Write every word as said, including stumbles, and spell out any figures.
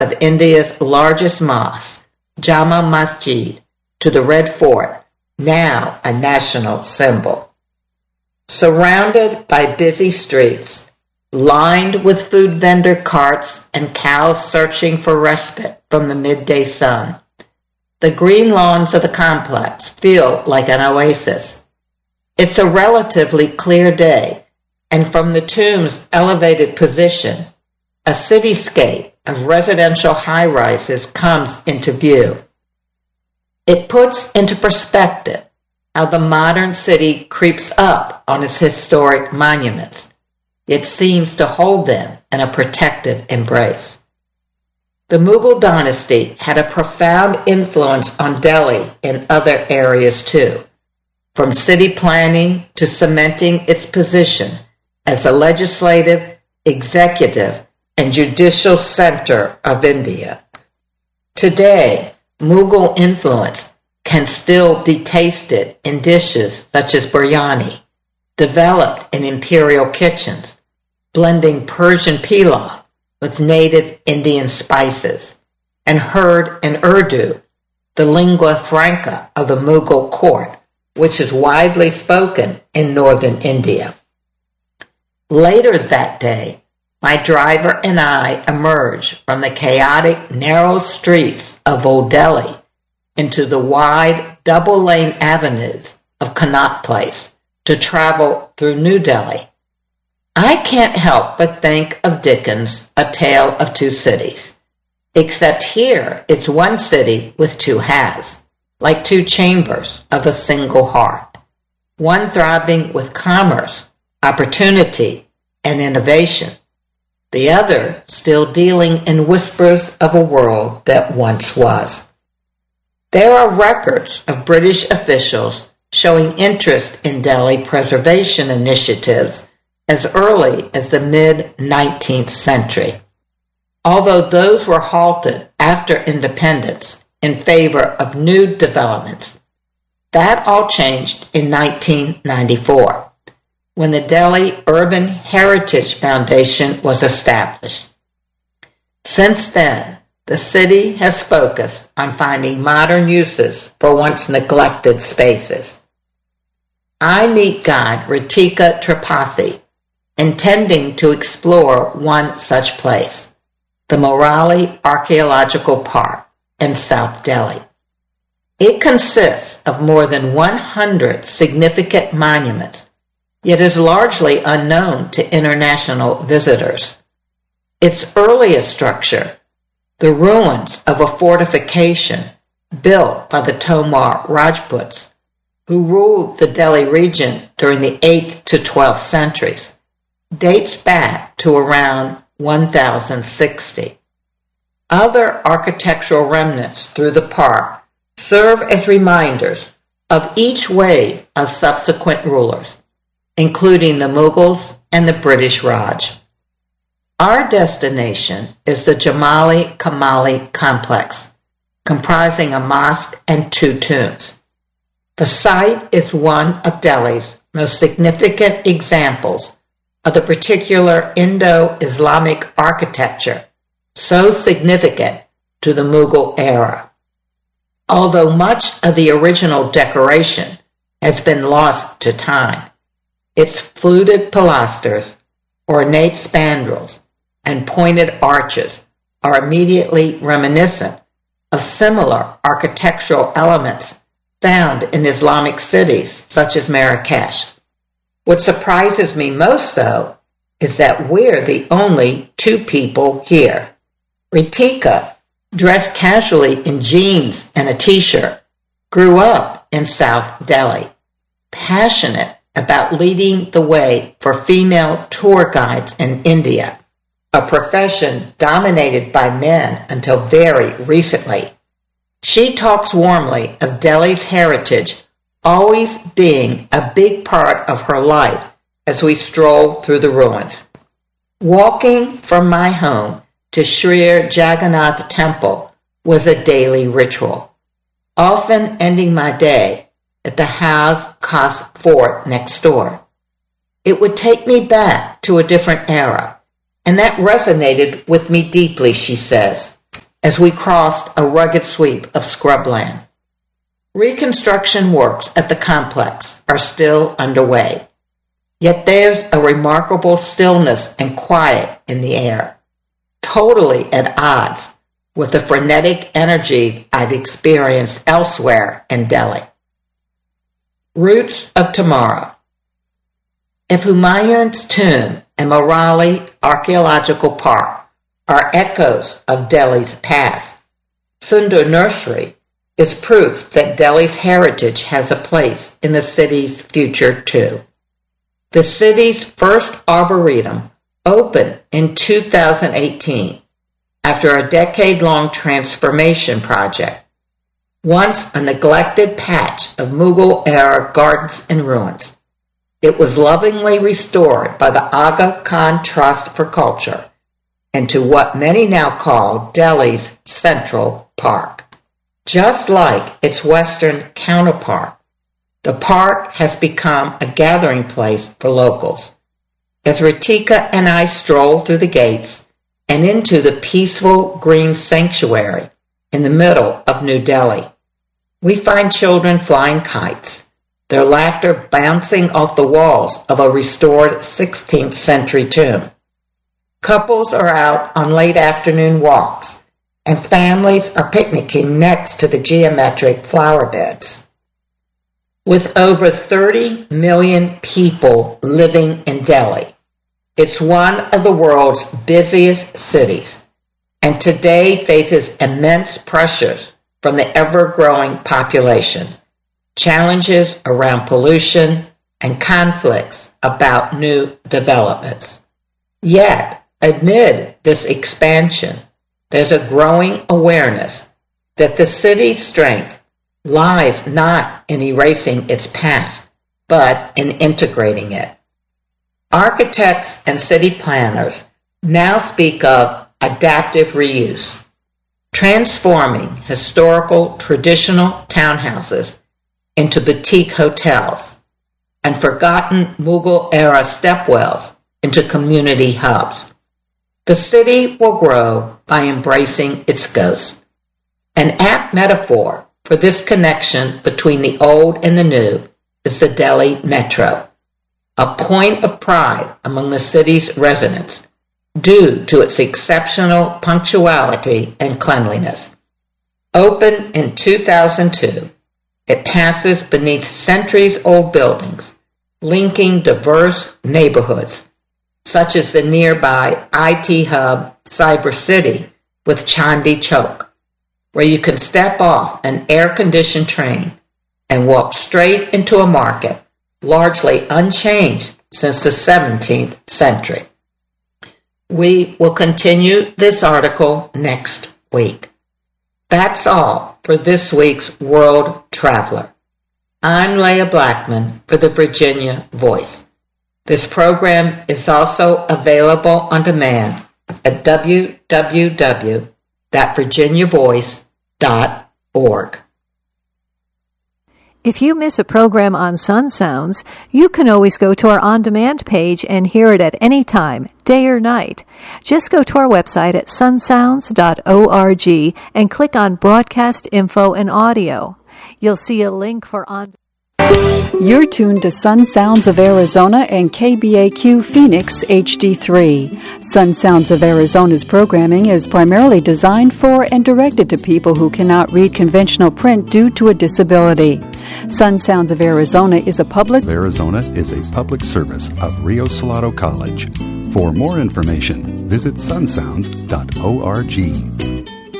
of India's largest mosque, Jama Masjid, to the Red Fort, now a national symbol. Surrounded by busy streets, lined with food vendor carts and cows searching for respite from the midday sun, the green lawns of the complex feel like an oasis. It's a relatively clear day, and from the tomb's elevated position, a cityscape of residential high-rises comes into view. It puts into perspective how the modern city creeps up on its historic monuments. It seems to hold them in a protective embrace. The Mughal dynasty had a profound influence on Delhi in other areas too, from city planning to cementing its position as a legislative, executive, and judicial center of India. Today, Mughal influence can still be tasted in dishes such as biryani, developed in imperial kitchens, blending Persian pilaf with native Indian spices, and heard in Urdu, the lingua franca of the Mughal court, which is widely spoken in northern India. Later that day, my driver and I emerged from the chaotic, narrow streets of Old Delhi into the wide, double-lane avenues of Connaught Place to travel through New Delhi. I can't help but think of Dickens' A Tale of Two Cities, except here it's one city with two halves, like two chambers of a single heart, one thriving with commerce, opportunity, and innovation, the other still dealing in whispers of a world that once was. There are records of British officials showing interest in Delhi preservation initiatives as early as the mid-nineteenth century, although those were halted after independence in favor of new developments. That all changed in nineteen ninety-four, when the Delhi Urban Heritage Foundation was established. Since then, the city has focused on finding modern uses for once neglected spaces. I meet guide Ritika Tripathi, intending to explore one such place, the Morali Archaeological Park in South Delhi. It consists of more than one hundred significant monuments, yet is largely unknown to international visitors. Its earliest structure, the ruins of a fortification built by the Tomar Rajputs, who ruled the Delhi region during the eighth to twelfth centuries, dates back to around one thousand sixty. Other architectural remnants through the park serve as reminders of each wave of subsequent rulers, including the Mughals and the British Raj. Our destination is the Jamali Kamali complex, comprising a mosque and two tombs. The site is one of Delhi's most significant examples of the particular Indo-Islamic architecture so significant to the Mughal era. Although much of the original decoration has been lost to time, its fluted pilasters, ornate spandrels, and pointed arches are immediately reminiscent of similar architectural elements found in Islamic cities such as Marrakesh. What surprises me most, though, is that we're the only two people here. Ritika, dressed casually in jeans and a t-shirt, grew up in South Delhi, passionate about leading the way for female tour guides in India, a profession dominated by men until very recently. She talks warmly of Delhi's heritage always being a big part of her life as we stroll through the ruins. Walking from my home to Sri Jagannath Temple was a daily ritual, often ending my day at the Hauz Khas Fort next door. It would take me back to a different era, and that resonated with me deeply, she says. as we crossed a rugged sweep of scrubland. Reconstruction works at the complex are still underway, yet there's a remarkable stillness and quiet in the air, totally at odds with the frenetic energy I've experienced elsewhere in Delhi. Roots of Tomorrow. If Humayun's tomb and Morali Archaeological Park are echoes of Delhi's past, Sundar Nursery is proof that Delhi's heritage has a place in the city's future too. The city's first arboretum opened in two thousand eighteen after a decade-long transformation project. Once a neglected patch of Mughal-era gardens and ruins, it was lovingly restored by the Aga Khan Trust for Culture into what many now call Delhi's Central Park. Just like its western counterpart, the park has become a gathering place for locals. As Ritika and I stroll through the gates and into the peaceful green sanctuary in the middle of New Delhi, we find children flying kites, their laughter bouncing off the walls of a restored sixteenth century tomb. Couples are out on late afternoon walks, and families are picnicking next to the geometric flower beds. With over thirty million people living in Delhi, it's one of the world's busiest cities, and today faces immense pressures from the ever-growing population, challenges around pollution, and conflicts about new developments. Yet, amid this expansion, there's a growing awareness that the city's strength lies not in erasing its past, but in integrating it. Architects and city planners now speak of adaptive reuse, transforming historical traditional townhouses into boutique hotels and forgotten Mughal-era stepwells into community hubs. The city will grow by embracing its ghosts. An apt metaphor for this connection between the old and the new is the Delhi Metro, a point of pride among the city's residents due to its exceptional punctuality and cleanliness. Opened in two thousand two, it passes beneath centuries-old buildings, linking diverse neighborhoods such as the nearby I T hub Cyber City with Chandi Chowk, where you can step off an air-conditioned train and walk straight into a market largely unchanged since the seventeenth century. We will continue this article next week. That's all for this week's World Traveler. I'm Leah Blackman for the Virginia Voice. This program is also available on demand at w w w dot virginia voice dot org. If you miss a program on Sun Sounds, you can always go to our on-demand page and hear it at any time, day or night. Just go to our website at sun sounds dot org and click on Broadcast Info and Audio. You'll see a link for on. You're tuned to Sun Sounds of Arizona and K B A Q Phoenix H D three. Sun Sounds of Arizona's programming is primarily designed for and directed to people who cannot read conventional print due to a disability. Sun Sounds of Arizona is a public Arizona is a public service of Rio Salado College. For more information, visit sun sounds dot org.